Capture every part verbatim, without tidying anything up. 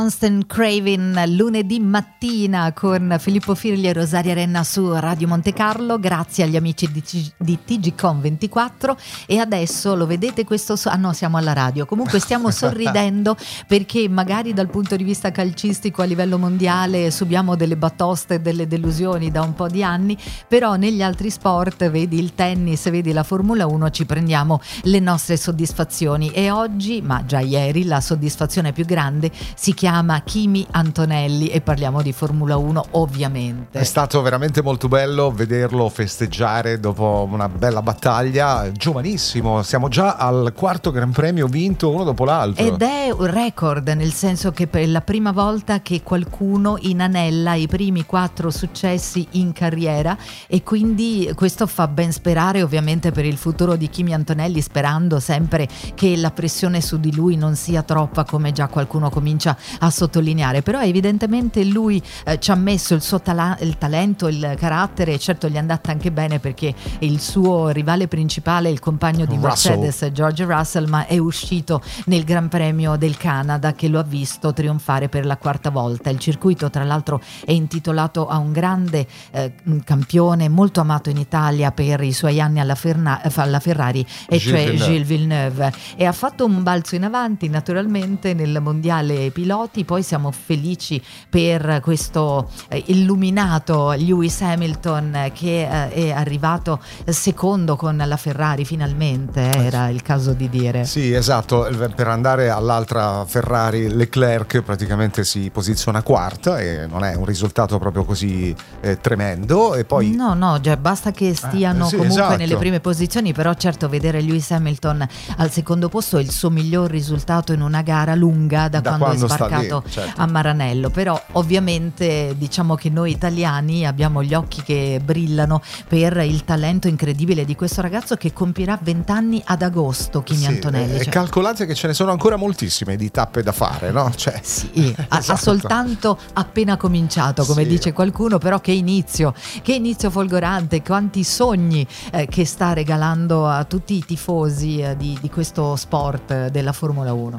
Constant Craving lunedì mattina con Filippo Firli e Rosaria Renna su Radio Monte Carlo, grazie agli amici di, T- di T G Com ventiquattro. E adesso lo vedete questo so- ah no siamo alla radio, comunque stiamo sorridendo perché magari dal punto di vista calcistico a livello mondiale subiamo delle batoste e delle delusioni da un po' di anni, però negli altri sport, vedi il tennis, vedi la Formula uno, ci prendiamo le nostre soddisfazioni. E oggi, ma già ieri, la soddisfazione più grande si chiama Kimi Antonelli e parliamo di Formula uno, ovviamente. È stato veramente molto bello vederlo festeggiare dopo una bella battaglia, giovanissimo, siamo già al quarto Gran Premio vinto uno dopo l'altro. Ed è un record, nel senso che per la prima volta che qualcuno inanella i primi quattro successi in carriera, e quindi questo fa ben sperare ovviamente per il futuro di Kimi Antonelli, sperando sempre che la pressione su di lui non sia troppa, come già qualcuno comincia a sottolineare. Però evidentemente lui eh, ci ha messo il suo tala- il talento, il carattere, e certo gli è andata anche bene perché il suo rivale principale, il compagno di Russell. Mercedes, George Russell, ma è uscito nel Gran Premio del Canada, che lo ha visto trionfare per la quarta volta. Il circuito tra l'altro è intitolato a un grande eh, campione molto amato in Italia per i suoi anni alla, Ferna- alla Ferrari, e Gilles cioè Villeneuve. Gilles Villeneuve, e ha fatto un balzo in avanti naturalmente nel mondiale piloti. Poi siamo felici per questo eh, illuminato Lewis Hamilton eh, che eh, è arrivato secondo con la Ferrari finalmente, eh, era il caso di dire. Sì, esatto, per andare all'altra Ferrari Leclerc praticamente si posiziona quarta e non è un risultato proprio così eh, tremendo. E poi No, no, già basta che stiano Eh, sì, comunque esatto. nelle prime posizioni, però certo vedere Lewis Hamilton al secondo posto è il suo miglior risultato in una gara lunga da, Da quando, quando è sta sbarcato lì, certo. a Maranello. Però ovviamente diciamo che noi italiani abbiamo gli occhi che brillano per il talento incredibile di questo ragazzo che compirà vent'anni ad agosto, Kimi sì, Antonelli. e Cioè, calcolate che ce ne sono ancora moltissime di tappe da fare, no? Cioè, sì, ha, ha esatto. soltanto appena cominciato, come Sì. dice qualcuno, però che inizio, che inizio folgorante, quanti sogni eh, che sta regalando a tutti i tifosi eh, di, di questo sport eh, della Formula uno.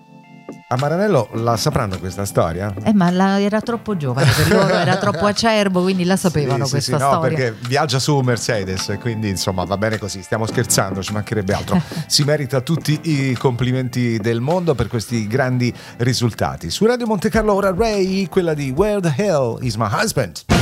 A Maranello la sapranno questa storia? Eh, ma la, era troppo giovane per loro, era troppo acerbo, quindi la sapevano Sì, questa sì, sì, no, storia. perché viaggia su Mercedes, quindi insomma va bene così, stiamo scherzando, ci mancherebbe altro. Si merita tutti i complimenti del mondo per questi grandi risultati. Su Radio Monte Carlo ora Ray, quella di Where the Hell is My Husband?